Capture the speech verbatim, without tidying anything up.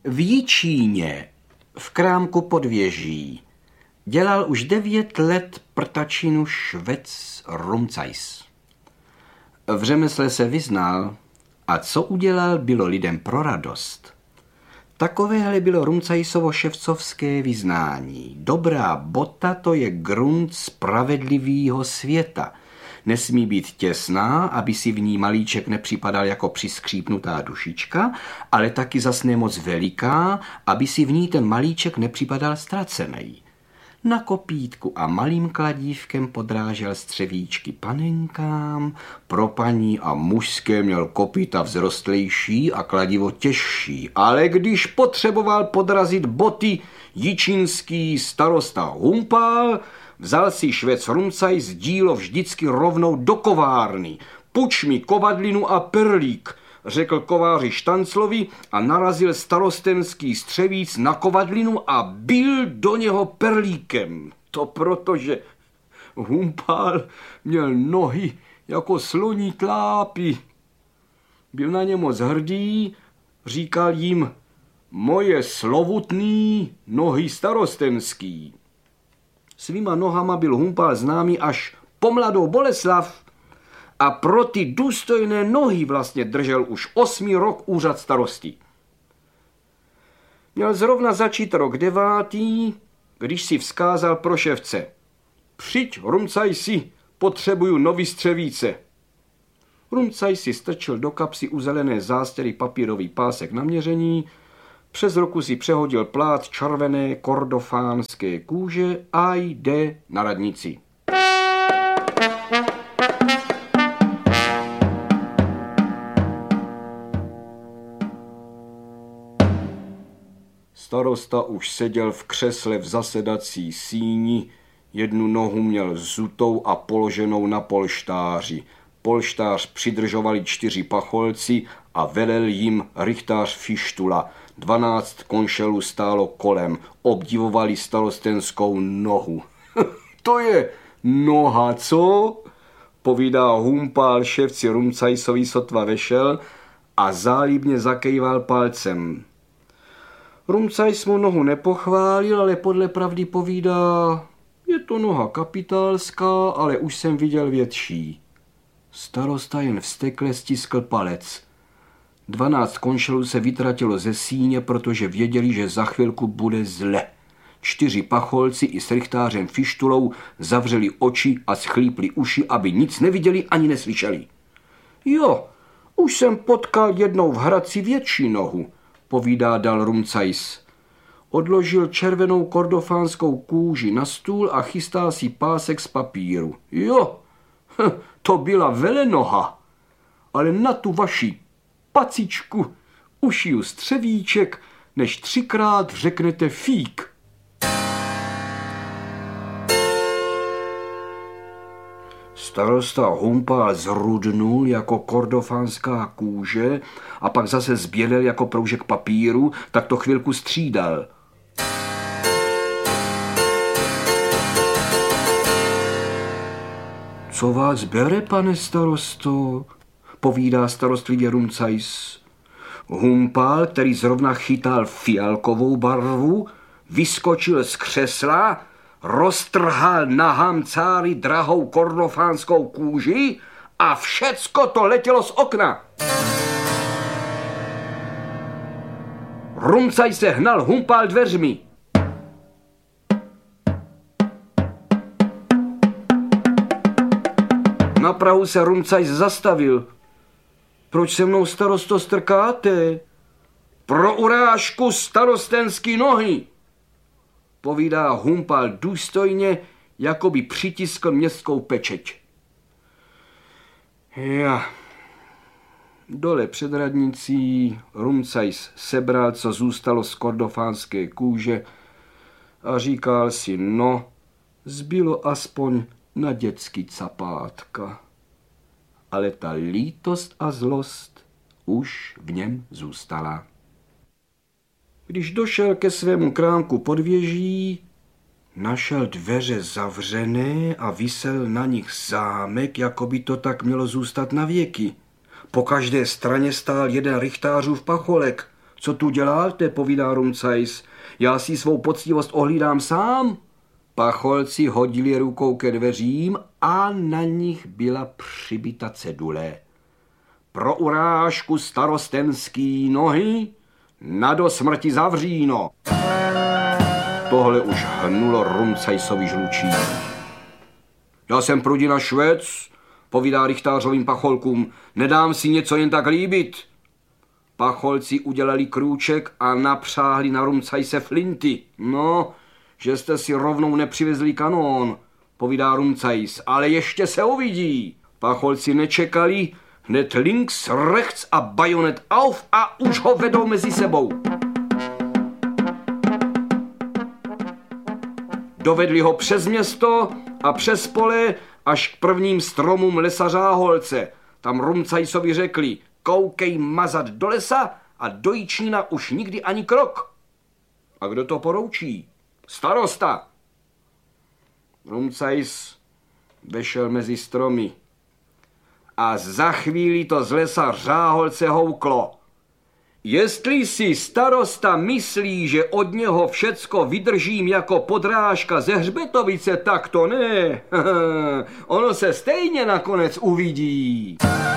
V Jičíně, v krámku Podvěží, dělal už devět let prtačinu švec Rumcajs. V řemesle se vyznal a co udělal, bylo lidem pro radost. Takovéhle bylo Rumcajsovo ševcovské vyznání. Dobrá bota, to je grunt spravedlivýho světa. Nesmí být těsná, aby si v ní malíček nepřipadal jako přiskřípnutá dušička, ale taky zas ne moc veliká, aby si v ní ten malíček nepřipadal ztracený. Na kopítku a malým kladívkem podrážel střevíčky panenkám, pro paní a mužské měl kopýta vzrostlejší a kladivo těžší, ale když potřeboval podrazit boty, jičínský starosta Humpál vzal si švec Rumcajs dílo vždycky rovnou do kovárny. Puč mi kovadlinu a perlík, řekl kováři Štanclovi a narazil starostenský střevíc na kovadlinu a bil do něho perlíkem. To protože Humpál měl nohy jako sloní tlápy. Byl na ně moc hrdý, říkal jim: moje slovutný nohy starostenský. Svýma nohama byl Humpál známý až po Mladou Boleslav a pro ty důstojné nohy vlastně držel už osmý rok úřad starosty. Měl zrovna začít rok devátý, když si vzkázal pro ševce: přijď, Rumcajsi, potřebuju nový střevíce. Rumcajs si strčil do kapsy u zelené zástěry papírový pásek na měření, přes ruku si přehodil plát červené kordofánské kůže a jde na radnici. Starosta už seděl v křesle v zasedací síni, jednu nohu měl zutou a položenou na polštáři. Polštář přidržovali čtyři pacholci a velel jim rychtář Fištula. Dvanáct konšelů stálo kolem, obdivovali starostenskou nohu. To je noha, co? Povídá Humpál ševci Rumcajsovi, sotva vešel, a zálibně zakejval palcem. Rumcajs mu nohu nepochválil, ale podle pravdy povídá: je to noha kapitálská, ale už jsem viděl větší. Starosta jen vztekle stiskl palec. Dvanáct konšelů se vytratilo ze síně, protože věděli, že za chvilku bude zle. Čtyři pacholci i s rychtářem Fištulou zavřeli oči a schlípli uši, aby nic neviděli ani neslyšeli. Jo, už jsem potkal jednou v Hradci větší nohu, povídá dal Rumcajs. Odložil červenou kordofánskou kůži na stůl a chystá si pásek z papíru. Jo, to byla velenoha, ale na tu vaši pacičku ušiju střevíček, než třikrát řeknete fík. Starosta Humpál zrudnul jako kordofánská kůže a pak zase zbělel jako proužek papíru, tak to chvilku střídal. Co vás bere, pane starosto? Povídá starostlivě Rumcajs. Humpál, který zrovna chytal fialkovou barvu, vyskočil z křesla, roztrhal na hamcári drahou kordofánskou kůži a všecko to letělo z okna. Rumcajs se hnal Humpál dveřmi. Na prahu se Rumcajs zastavil. Proč se mnou, starosto, strkáte? Pro urážku starostenský nohy, povídá Humpál důstojně, jako by přitiskl městskou pečeť. Já. Dole před radnicí Rumcajs sebral, co zůstalo z kordofánské kůže, a říkal si: no, zbylo aspoň na dětský capátka. Ale ta lítost a zlost už v něm zůstala. Když došel ke svému krámku Podvěží, našel dveře zavřené a visel na nich zámek, jako by to tak mělo zůstat na věky. Po každé straně stál jeden rychtářův pacholek. Co tu děláte, povídá Rumcajs. Já si svou poctivost ohlídám sám. Pacholci hodili rukou ke dveřím a na nich byla přibita cedule. Pro urážku starostenský nohy, na do smrti zavříno. Tohle už hnulo Rumcajsovi žlučí. Já jsem Prudina Švec, povídá rychtářovým pacholkům, nedám si něco jen tak líbit. Pacholci udělali krůček a napřáhli na Rumcajse flinty. No, že jste si rovnou nepřivezli kanón, povídá Rumcajs, ale ještě se uvidí. Pacholci nečekali, hned links, rechts a bajonet auf a už ho vedou mezi sebou. Dovedli ho přes město a přes pole až k prvním stromům lesa Řáholce. Tam Rumcajsovi řekli, koukej mazat do lesa a do Jíčnína už nikdy ani krok. A kdo to poroučí? Starosta. Rumcajs vešel mezi stromy a za chvíli to z lesa Řáholce houklo. Jestli si starosta myslí, že od něho všecko vydržím jako podrážka ze Hřbetovice, tak to ne. Ono se stejně nakonec uvidí.